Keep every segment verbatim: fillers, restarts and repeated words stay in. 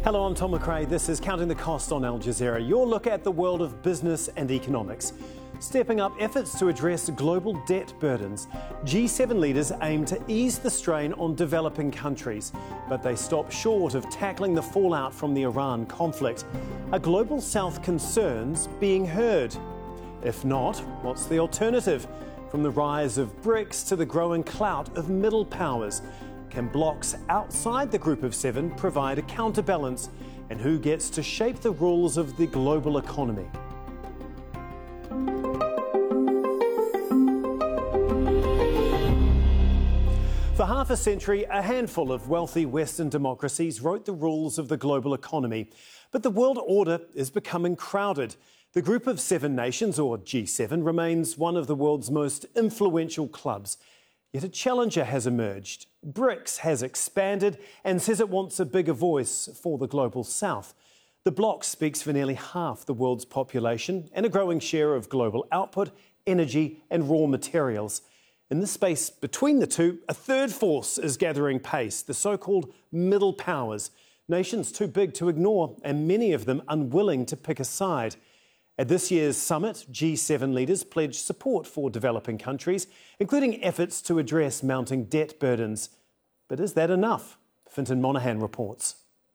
Hello, I'm Tom McRae. This is Counting the Cost on Al Jazeera, your look at the world of business and economics. Stepping up efforts to address global debt burdens, G seven leaders aim to ease the strain on developing countries, but they stop short of tackling the fallout from the Iran conflict. Are Global South concerns being heard? If not, what's the alternative? From the rise of BRICS to the growing clout of middle powers, can blocs outside the Group of Seven provide a counterbalance? And who gets to shape the rules of the global economy? For half a century, a handful of wealthy Western democracies wrote the rules of the global economy. But the world order is becoming crowded. The Group of Seven Nations, or G seven, remains one of the world's most influential clubs. Yet a challenger has emerged. BRICS has expanded and says it wants a bigger voice for the Global South. The bloc speaks for nearly half the world's population and a growing share of global output, energy and raw materials. In the space between the two, a third force is gathering pace, the so-called middle powers. Nations too big to ignore and many of them unwilling to pick a side. At this year's summit, G seven leaders pledged support for developing countries, including efforts to address mounting debt burdens. But is that enough? Fintan Monahan reports.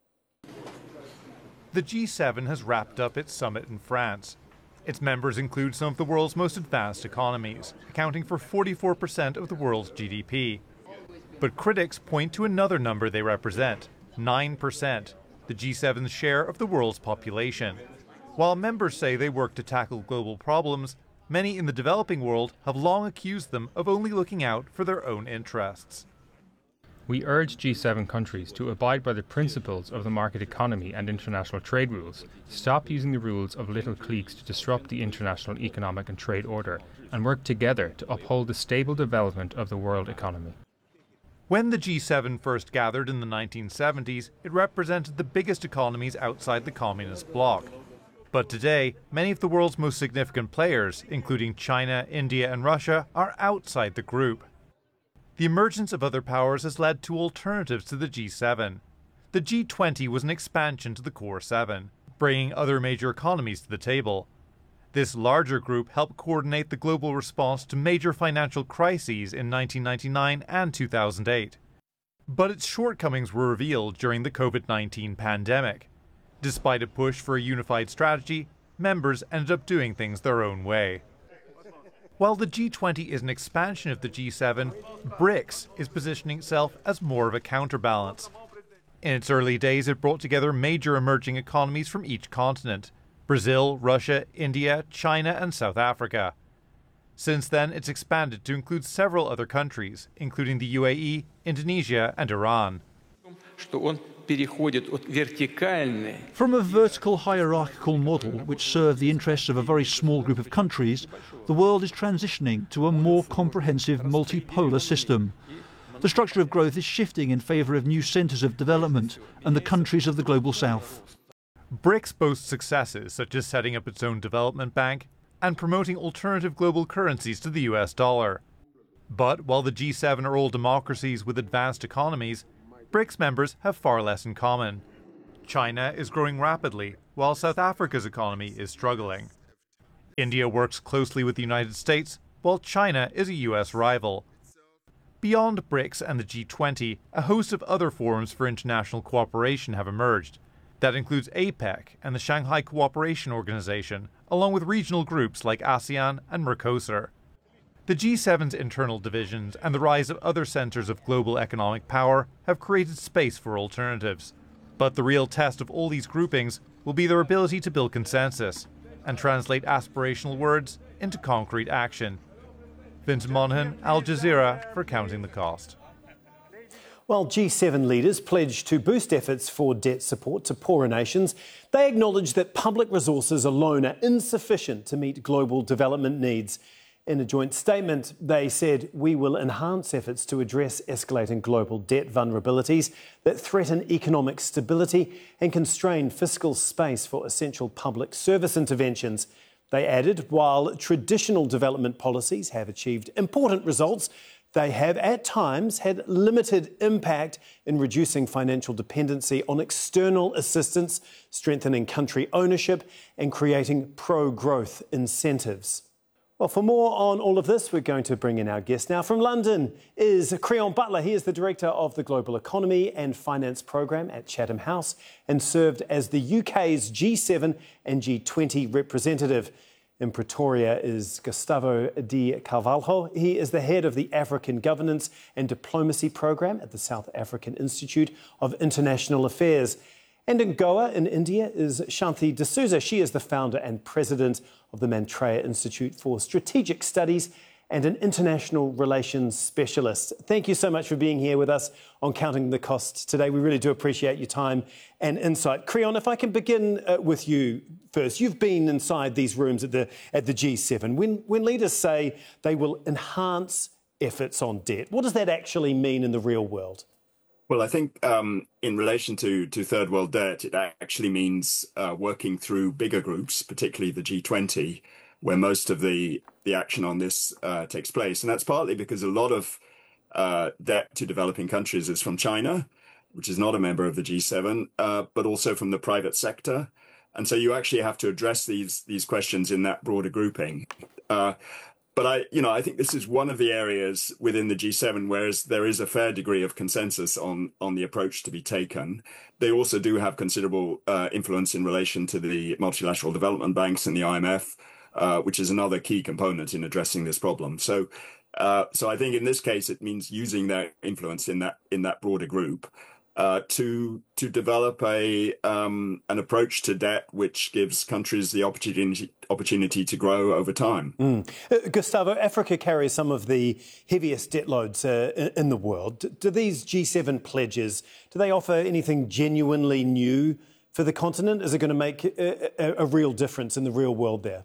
The G seven has wrapped up its summit in France. Its members include some of the world's most advanced economies, accounting for forty-four percent of the world's G D P. But critics point to another number they represent, nine percent, the G seven's share of the world's population. While members say they work to tackle global problems, many in the developing world have long accused them of only looking out for their own interests. We urge G seven countries to abide by the principles of the market economy and international trade rules, stop using the rules of little cliques to disrupt the international economic and trade order, and work together to uphold the stable development of the world economy. When the G seven first gathered in the nineteen seventies, it represented the biggest economies outside the communist bloc. But today, many of the world's most significant players, including China, India and Russia, are outside the group. The emergence of other powers has led to alternatives to the G seven. The G twenty was an expansion to the Core seven, bringing other major economies to the table. This larger group helped coordinate the global response to major financial crises in nineteen ninety-nine and two thousand eight. But its shortcomings were revealed during the COVID nineteen pandemic. Despite a push for a unified strategy, members ended up doing things their own way. While the G twenty is an expansion of the G seven, BRICS is positioning itself as more of a counterbalance. In its early days, it brought together major emerging economies from each continent: Brazil, Russia, India, China and South Africa. Since then, it's expanded to include several other countries, including the U A E, Indonesia and Iran. From a vertical hierarchical model which served the interests of a very small group of countries, the world is transitioning to a more comprehensive multipolar system. The structure of growth is shifting in favour of new centres of development and the countries of the Global South. BRICS boasts successes such as setting up its own development bank and promoting alternative global currencies to the U S dollar. But while the G seven are all democracies with advanced economies, BRICS members have far less in common. China is growing rapidly, while South Africa's economy is struggling. India works closely with the United States, while China is a U S rival. Beyond BRICS and the G twenty, a host of other forums for international cooperation have emerged. That includes APEC and the Shanghai Cooperation Organization, along with regional groups like ASEAN and Mercosur. The G seven's internal divisions and the rise of other centres of global economic power have created space for alternatives. But the real test of all these groupings will be their ability to build consensus and translate aspirational words into concrete action. Fintan Monahan, Al Jazeera, for Counting the Cost. While G seven leaders pledged to boost efforts for debt support to poorer nations, they acknowledge that public resources alone are insufficient to meet global development needs. In a joint statement, they said, "We will enhance efforts to address escalating global debt vulnerabilities that threaten economic stability and constrain fiscal space for essential public service interventions." They added, while traditional development policies have achieved important results, they have at times had limited impact in reducing financial dependency on external assistance, strengthening country ownership and creating pro-growth incentives. Well, for more on all of this, we're going to bring in our guest now. From London is Creon Butler. He is the Director of the Global Economy and Finance Programme at Chatham House and served as the U K's G seven and G twenty representative. In Pretoria is Gustavo de Carvalho. He is the head of the African Governance and Diplomacy Programme at the South African Institute of International Affairs. And in Goa, in India, is Shanti D'Souza. She is the founder and president of the Maitreya Institute for Strategic Studies and an international relations specialist. Thank you so much for being here with us on Counting the Costs today. We really do appreciate your time and insight. Creon, if I can begin uh, with you first. You've been inside these rooms at the at the G seven. When, when leaders say they will enhance efforts on debt, what does that actually mean in the real world? Well, I think um, in relation to, to third world debt, it actually means uh, working through bigger groups, particularly the G twenty, where most of the, the action on this uh, takes place. And that's partly because a lot of uh, debt to developing countries is from China, which is not a member of the G seven, uh, but also from the private sector. And so you actually have to address these, these questions in that broader grouping. Uh, But I, you know, I think this is one of the areas within the G seven where there is a fair degree of consensus on on the approach to be taken. They also do have considerable uh, influence in relation to the multilateral development banks and the I M F, uh, which is another key component in addressing this problem. So, uh, so I think in this case it means using their influence in that in that broader group uh, to to develop a um, an approach to debt which gives countries the opportunity opportunity to grow over time. Mm. Uh, Gustavo, Africa carries some of the heaviest debt loads uh, in, in the world. Do, do these G seven pledges, do they offer anything genuinely new for the continent? Is it going to make a, a, a real difference in the real world there?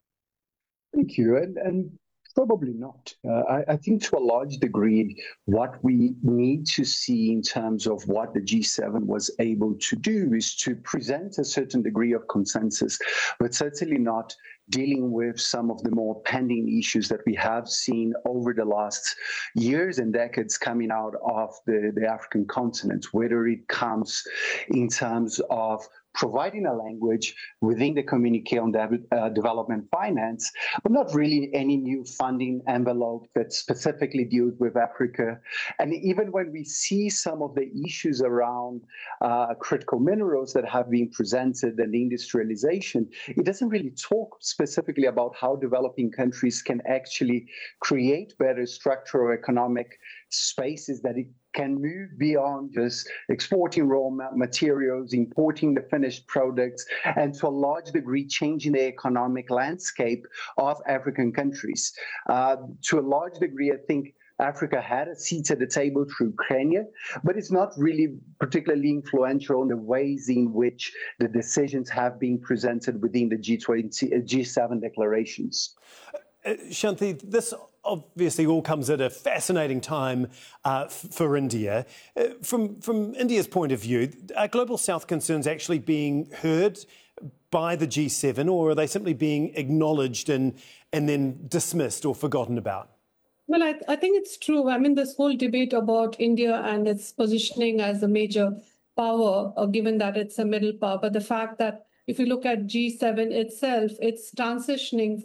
Thank you. And, and probably not. Uh, I, I think to a large degree, what we need to see in terms of what the G seven was able to do is to present a certain degree of consensus, but certainly not dealing with some of the more pending issues that we have seen over the last years and decades coming out of the, the African continent, whether it comes in terms of providing a language within the Communiqué on de- uh, Development Finance, but not really any new funding envelope that specifically deals with Africa. And even when we see some of the issues around uh, critical minerals that have been presented and industrialization, it doesn't really talk specifically about how developing countries can actually create better structural economic spaces that it can move beyond just exporting raw materials, importing the finished products, and to a large degree changing the economic landscape of African countries. Uh, to a large degree, I think Africa had a seat at the table through Kenya, but it's not really particularly influential in the ways in which the decisions have been presented within the G twenty, G seven declarations. Uh, Shanti, this obviously all comes at a fascinating time uh, f- for India. Uh, from, from India's point of view, are Global South concerns actually being heard by the G seven, or are they simply being acknowledged and, and then dismissed or forgotten about? Well, I, I think it's true. I mean, this whole debate about India and its positioning as a major power, uh, given that it's a middle power, but the fact that if you look at G seven itself, it's transitioning